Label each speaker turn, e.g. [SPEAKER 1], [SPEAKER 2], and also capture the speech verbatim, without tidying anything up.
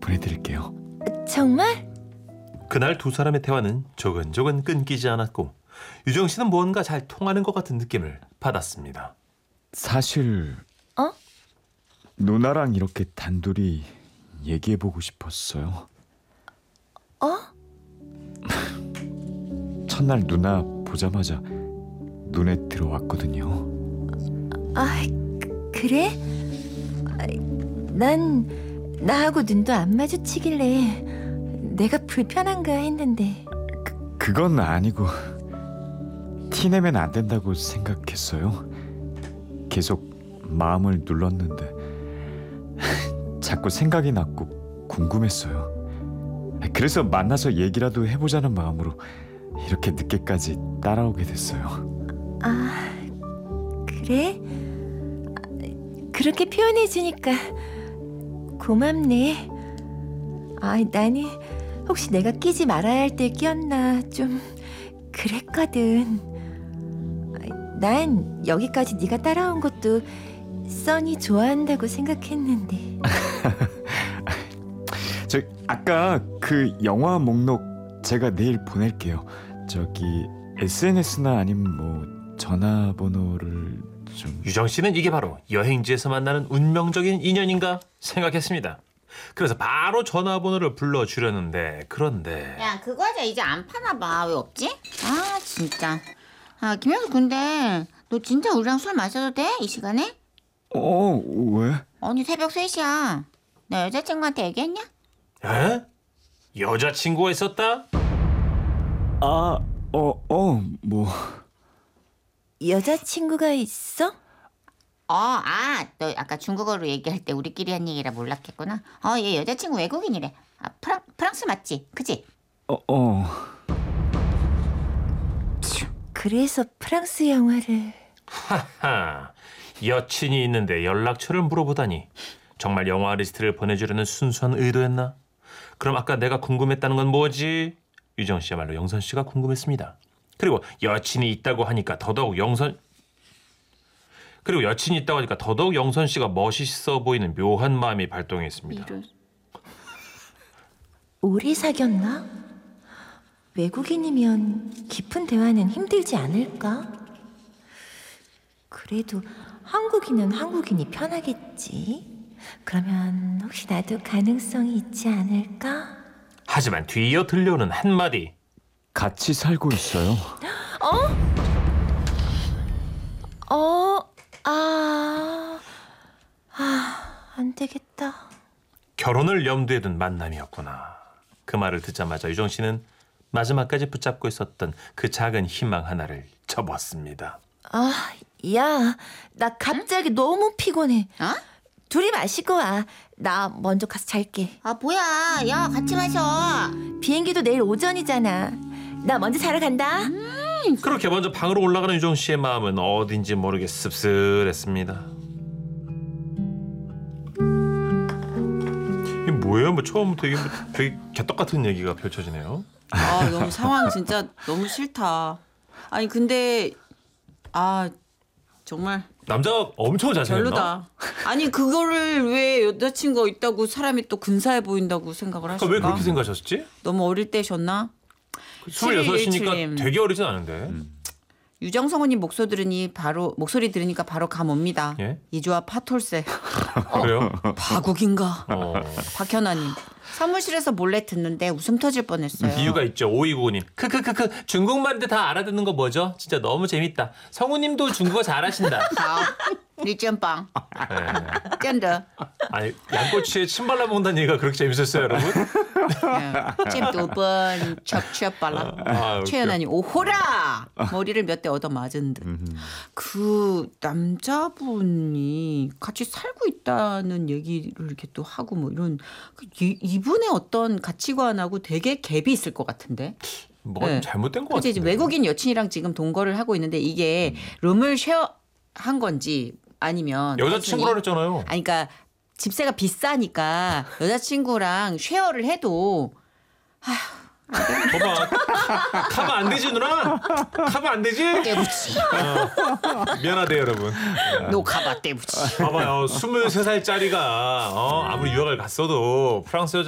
[SPEAKER 1] 보내드릴게요.
[SPEAKER 2] 정말?
[SPEAKER 3] 그날 두 사람의 대화는 조근조근 끊기지 않았고 유정 씨는 뭔가 잘 통하는 것 같은 느낌을 받았습니다.
[SPEAKER 1] 사실
[SPEAKER 2] 어?
[SPEAKER 1] 누나랑 이렇게 단둘이 얘기해보고 싶었어요.
[SPEAKER 2] 어?
[SPEAKER 1] 첫날 누나 보자마자 눈에 들어왔거든요.
[SPEAKER 2] 아, 그, 그래? 아, 난 나하고 눈도 안 마주치길래 내가 불편한가 했는데.
[SPEAKER 1] 그, 그건 아니고 티내면 안 된다고 생각했어요. 계속 마음을 눌렀는데 자꾸 생각이 났고 궁금했어요. 그래서 만나서 얘기라도 해보자는 마음으로 이렇게 늦게까지 따라오게 됐어요.
[SPEAKER 2] 아, 그래? 아, 그렇게 표현해주니까 고맙네. 아, 나는 혹시 내가 끼지 말아야 할 때 끼었나 좀 그랬거든. 아, 난 여기까지 네가 따라온 것도 써니 좋아한다고 생각했는데.
[SPEAKER 1] 저 아까 그 영화 목록 제가 내일 보낼게요. 저기 에스엔에스나 아니면 뭐 전화번호를 좀.
[SPEAKER 3] 유정 씨는 이게 바로 여행지에서 만나는 운명적인 인연인가 생각했습니다. 그래서 바로 전화번호를 불러주려는데 그런데
[SPEAKER 4] 야, 그 과자 이제 안 파나 봐. 왜 없지? 아, 진짜. 아, 김영수 근데 너 진짜 우리랑 술 마셔도 돼? 이 시간에?
[SPEAKER 1] 어 왜?
[SPEAKER 4] 아니, 새벽 세 시야. 너 여자친구한테 얘기했냐?
[SPEAKER 3] 에? 여자친구가 있었다?
[SPEAKER 1] 아, 어, 어, 뭐.
[SPEAKER 2] 여자친구가 있어?
[SPEAKER 4] 어, 아, 너 아까 중국어로 얘기할 때 우리끼리 한 얘기라 몰랐겠구나. 어, 얘 여자친구 외국인이래. 아, 프랑, 프랑스 맞지? 그치?
[SPEAKER 1] 어, 어.
[SPEAKER 2] 그래서 프랑스 영화를.
[SPEAKER 3] 하하, 여친이 있는데 연락처를 물어보다니 정말 영화 리스트를 보내주려는 순수한 의도였나? 그럼 아까 내가 궁금했다는 건 뭐지? 유정 씨야말로 영선 씨가 궁금했습니다. 그리고 여친이 있다고 하니까 더더욱 영선 그리고 여친이 있다고 하니까 더더욱 영선 씨가 멋있어 보이는 묘한 마음이 발동했습니다.
[SPEAKER 4] 이런.
[SPEAKER 2] 오래 사귀었나? 외국인이면 깊은 대화는 힘들지 않을까? 그래도 한국인은 한국인이 편하겠지. 그러면 혹시 나도 가능성이 있지 않을까?
[SPEAKER 3] 하지만 뒤이어 들려오는 한마디.
[SPEAKER 1] 같이 살고 있어요.
[SPEAKER 2] 어, 아, 아, 안 되겠다.
[SPEAKER 3] 결혼을 염두에 둔 만남이었구나. 그 말을 듣자마자 유정 씨는 마지막까지 붙잡고 있었던 그 작은 희망 하나를 접었습니다.
[SPEAKER 2] 아, 야, 나 갑자기 너무 피곤해.
[SPEAKER 4] 어?
[SPEAKER 2] 둘이 마시고 와. 나 먼저 가서 잘게.
[SPEAKER 4] 아, 뭐야. 야, 같이 마셔.
[SPEAKER 2] 비행기도 내일 오전이잖아. 나 먼저 자러 간다.
[SPEAKER 3] 그렇게 먼저 방으로 올라가는 유정 씨의 마음은 어딘지 모르게 씁쓸했습니다. 이게 뭐예요? 뭐 처음부터 이게 뭐 되게 개떡 같은 얘기가 펼쳐지네요.
[SPEAKER 5] 아, 너무 상황 진짜 너무 싫다. 아니 근데 아 정말
[SPEAKER 3] 남자가 엄청 잘생겼나?
[SPEAKER 5] 별로다. 아니 그거를 왜 여자친구가 있다고 사람이 또 근사해 보인다고 생각을 하실까?
[SPEAKER 3] 왜 그렇게 생각하셨지?
[SPEAKER 5] 너무 어릴 때셨나?
[SPEAKER 3] 스물여섯이니까
[SPEAKER 5] 칠일칠님.
[SPEAKER 3] 되게 어리진 않은데.
[SPEAKER 1] 음.
[SPEAKER 5] 유정성우님 목소리 들으니 바로 목소리 들으니까 바로 감 옵니다.
[SPEAKER 3] 예?
[SPEAKER 5] 이주아 파톨세.
[SPEAKER 3] 그래요?
[SPEAKER 5] 파국인가?
[SPEAKER 3] 어.
[SPEAKER 5] 박현아님. 사무실에서 몰래 듣는데 웃음 터질 뻔했어요.
[SPEAKER 3] 이유가 있죠. 오이구오님. 크크크크 중국말인데 다 알아듣는 거 뭐죠? 진짜 너무 재밌다. 성우님도 중국어 잘하신다.
[SPEAKER 4] 아, 리전빵.
[SPEAKER 3] 네.
[SPEAKER 4] 真的.
[SPEAKER 3] 아니 양꼬치에 침 발라먹는다는 얘기가 그렇게 재밌었어요, 여러분?
[SPEAKER 4] 찜두번 첩첩발라.
[SPEAKER 3] 아, 웃겨.
[SPEAKER 5] 최연아님 오호라 머리를 몇 대 얻어 맞은 듯. 그 남자분이 같이 살고 있다는 얘기를 이렇게 또 하고 뭐 이런 그 이, 이분의 어떤 가치관하고 되게 갭이 있을 것 같은데.
[SPEAKER 3] 뭐가
[SPEAKER 5] 네.
[SPEAKER 3] 좀 잘못된 것
[SPEAKER 5] 그치,
[SPEAKER 3] 같은데.
[SPEAKER 5] 이제 외국인 여친이랑 지금 동거를 하고 있는데 이게 룸을 쉐어한 건지 아니면
[SPEAKER 3] 여자친구라
[SPEAKER 5] 단순히-
[SPEAKER 3] 그랬잖아요.
[SPEAKER 5] 아니 그러니까 집세가 비싸니까 여자친구랑 쉐어를 해도
[SPEAKER 3] 봐봐. 가면 안 되지 누나? 가면 안 되지?
[SPEAKER 4] 떼부치.
[SPEAKER 3] 어, 미안하대요 여러분.
[SPEAKER 4] 너 가봐 떼부치.
[SPEAKER 3] 봐봐요. 스물세 살짜리가 어, 아무리 유학을 갔어도 프랑스 여자